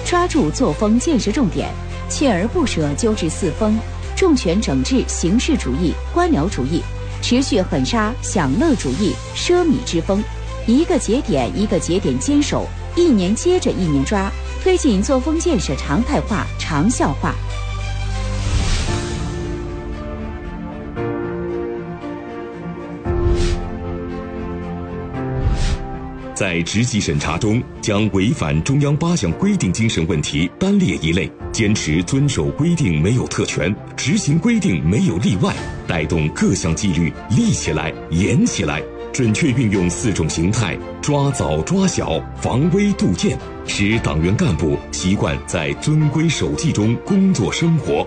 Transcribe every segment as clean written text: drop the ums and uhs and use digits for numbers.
抓住作风建设重点，锲而不舍纠治四风，重拳整治形式主义、官僚主义，持续狠杀享乐主义、奢靡之风，一个节点一个节点坚守，一年接着一年抓，推进作风建设常态化、长效化。 在职级审查中，将违反中央8项规定精神问题单列一类，坚持遵守规定没有特权，执行规定没有例外，带动各项纪律立起来、严起来，准确运用4种形态，抓早抓小，防微杜渐，使党员干部习惯在遵规守纪中工作生活。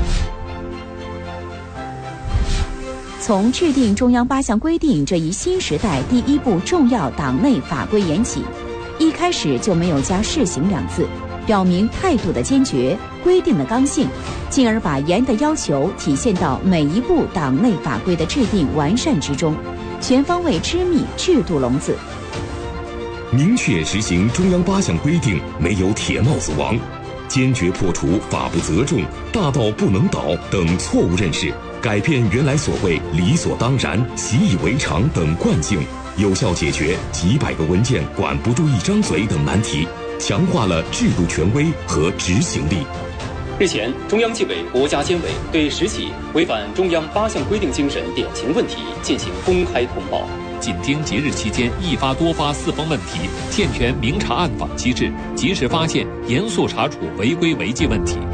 从制定中央8项规定这一新时代第一部重要党内法规言起，一开始就没有加试行2字，表明态度的坚决、规定的刚性，进而把严的要求体现到每一部党内法规的制定完善之中，全方位织密制度笼子。 明确实行中央8项规定没有铁帽子王，坚决破除法不责众、大道不能倒等错误认识，改变原来所谓理所当然、习以为常等惯性，有效解决几百个文件管不住一张嘴等难题，强化了制度权威和执行力。 日前，中央纪委国家监委对10起违反中央8项规定精神典型问题进行公开通报。 紧盯节日期间一发多发4风问题，健全明察暗访机制，及时发现、严肃查处违规违纪问题。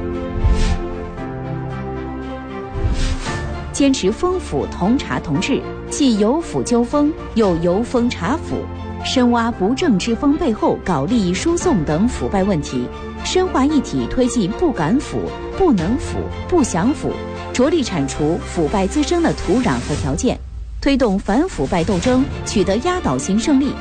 坚持风府同查同治，既有府纠风，又由风查府，深挖不正之风背后搞利益输送等腐败问题，深化一体推进不敢腐、不能腐、不想腐，着力铲除腐败滋生的土壤和条件，推动反腐败斗争取得压倒性胜利。